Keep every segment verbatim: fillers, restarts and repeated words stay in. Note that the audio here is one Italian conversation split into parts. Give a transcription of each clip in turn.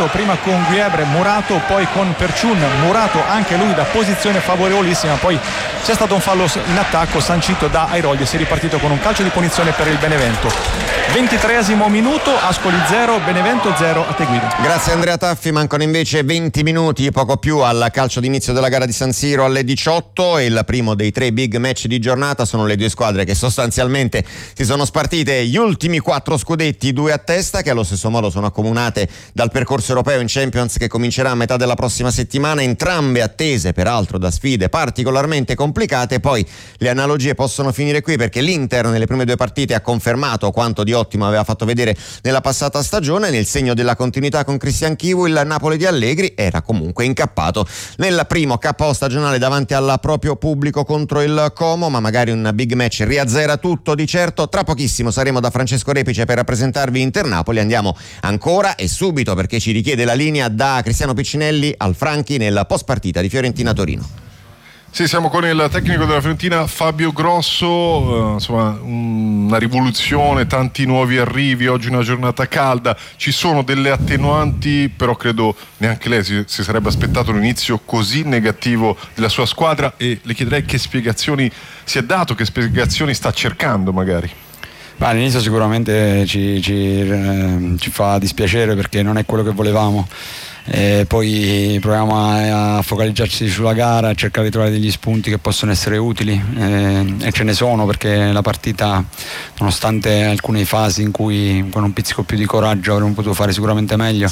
giocato prima con Guiebre, Murato, poi con Perciun, Murato anche lui da posizione favorevolissima, poi c'è stato un fallo in attacco sancito da Airoldi e si è ripartito con un calcio di punizione per il Benevento. ventitreesimo minuto, Ascoli zero, Benevento zero, a te Guido. Grazie Andrea Taffi, mancano invece venti minuti, poco più, al calcio d'inizio della gara di San Siro alle diciotto, e il primo dei tre big match di giornata. Sono le due squadre che sostanzialmente si sono spartite gli ultimi quattro scudetti, due a testa, che allo stesso modo sono accomunate dal percorso europeo in Champions che comincerà a metà della prossima settimana, entrambe attese peraltro da sfide particolarmente complicate. Poi le analogie possono finire qui, perché l'Inter nelle prime due partite ha confermato quanto di ottimo aveva fatto vedere nella passata stagione. Nel segno della continuità con Christian Chivu, il Napoli di Allegri era comunque incappato nel primo K O stagionale davanti al proprio pubblico contro il Como, ma magari un big match riazzera tutto di certo. Tra pochissimo saremo da Francesco Repice per rappresentarvi Inter Napoli. Andiamo ancora e subito, perché ci richiede la linea, da Cristiano Piccinelli al Franchi nel post partita di Fiorentina Torino. Sì, siamo con il tecnico della Fiorentina Fabio Grosso, uh, insomma una rivoluzione, tanti nuovi arrivi, oggi una giornata calda, ci sono delle attenuanti, però credo neanche lei si, si sarebbe aspettato un inizio così negativo della sua squadra, e le chiederei che spiegazioni si è dato, che spiegazioni sta cercando magari. Beh, all'inizio sicuramente ci, ci, eh, ci fa dispiacere, perché non è quello che volevamo. E poi proviamo a, a focalizzarci sulla gara, a cercare di trovare degli spunti che possono essere utili, eh, e ce ne sono, perché la partita, nonostante alcune fasi in cui con un pizzico più di coraggio avremmo potuto fare sicuramente meglio,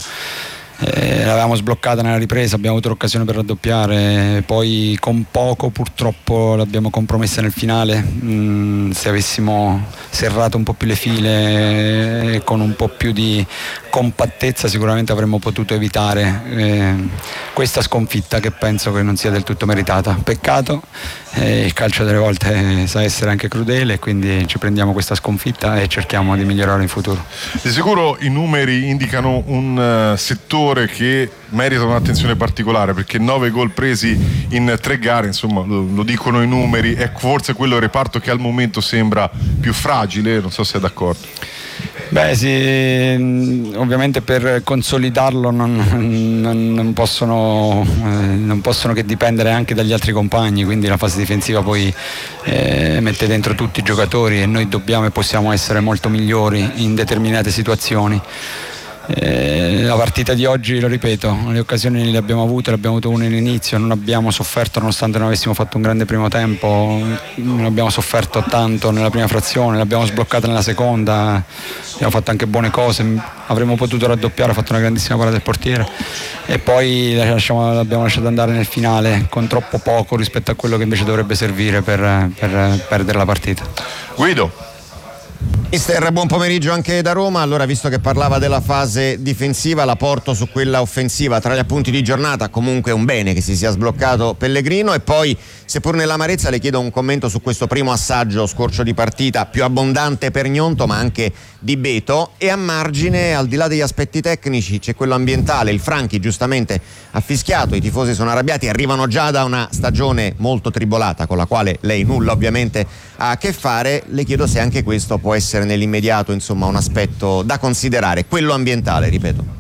Eh, l'avevamo sbloccata nella ripresa, abbiamo avuto l'occasione per raddoppiare, poi con poco purtroppo l'abbiamo compromessa nel finale. Mm, se avessimo serrato un po' più le file e con un po' più di compattezza sicuramente avremmo potuto evitare eh, questa sconfitta, che penso che non sia del tutto meritata. Peccato, eh, il calcio delle volte sa essere anche crudele, quindi ci prendiamo questa sconfitta e cerchiamo di migliorare in futuro. Di sicuro i numeri indicano un uh, settore che merita un'attenzione particolare, perché nove gol presi in tre gare, insomma lo, lo dicono i numeri, è forse quello il reparto che al momento sembra più fragile, non so se è d'accordo. Beh sì, ovviamente per consolidarlo non, non, non, possono, eh, non possono che dipendere anche dagli altri compagni, quindi la fase difensiva poi eh, mette dentro tutti i giocatori, e noi dobbiamo e possiamo essere molto migliori in determinate situazioni. Eh, la partita di oggi, lo ripeto, le occasioni le abbiamo avute, le abbiamo avute una all'inizio, non abbiamo sofferto, nonostante non avessimo fatto un grande primo tempo, non abbiamo sofferto tanto nella prima frazione, l'abbiamo sbloccata nella seconda, abbiamo fatto anche buone cose, avremmo potuto raddoppiare, ha fatto una grandissima parata del portiere, e poi lasciamo, l'abbiamo lasciato andare nel finale con troppo poco rispetto a quello che invece dovrebbe servire per, per perdere la partita. Guido. Mister, buon pomeriggio anche da Roma. Allora, visto che parlava della fase difensiva, la porto su quella offensiva. Tra gli appunti di giornata, comunque un bene che si sia sbloccato Pellegrino, e poi, seppur nell'amarezza, le chiedo un commento su questo primo assaggio scorcio di partita, più abbondante per Gnonto ma anche di Beto, e a margine, al di là degli aspetti tecnici, c'è quello ambientale. Il Franchi giustamente ha fischiato, i tifosi sono arrabbiati, arrivano già da una stagione molto tribolata con la quale lei nulla ovviamente ha a che fare. Le chiedo se anche questo può essere nell'immediato, insomma, un aspetto da considerare, quello ambientale, ripeto.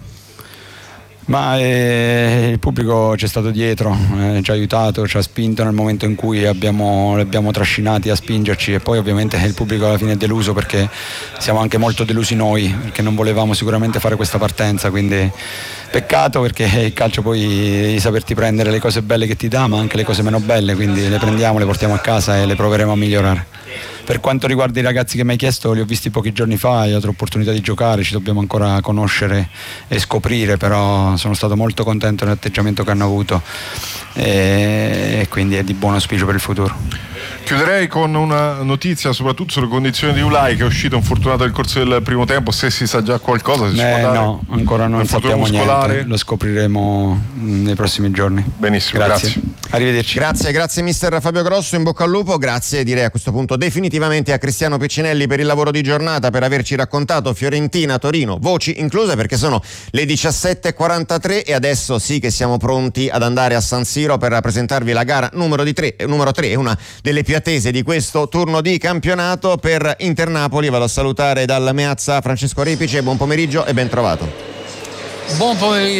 Ma eh, il pubblico ci è stato dietro, eh, ci ha aiutato, ci ha spinto nel momento in cui abbiamo, li abbiamo trascinati a spingerci, e poi ovviamente il pubblico alla fine è deluso, perché siamo anche molto delusi noi, perché non volevamo sicuramente fare questa partenza, quindi peccato, perché il calcio poi devi saperti prendere le cose belle che ti dà, ma anche le cose meno belle, quindi le prendiamo, le portiamo a casa e le proveremo a migliorare. Per quanto riguarda i ragazzi che mi hai chiesto, li ho visti pochi giorni fa, ho avuto opportunità di giocare, ci dobbiamo ancora conoscere e scoprire, però sono stato molto contento dell'atteggiamento che hanno avuto, e quindi è di buon auspicio per il futuro. Chiuderei con una notizia soprattutto sulle condizioni di Ulai, che è uscito infortunato nel corso del primo tempo. Se si sa già qualcosa, si eh, può dare no, ancora non sappiamo muscolare. Niente, lo scopriremo nei prossimi giorni. Benissimo, grazie. grazie. Arrivederci. Grazie, grazie mister Fabio Grosso, in bocca al lupo. Grazie, direi a questo punto definitivamente, a Cristiano Piccinelli per il lavoro di giornata, per averci raccontato Fiorentina Torino, voci incluse, perché sono le diciassette e quarantatré e adesso sì che siamo pronti ad andare a San Siro per rappresentarvi la gara numero di tre, numero tre, una delle più attese di questo turno di campionato. Per Inter Napoli vado a salutare dal Meazza Francesco Repice, buon pomeriggio e ben trovato. Buon pomeriggio.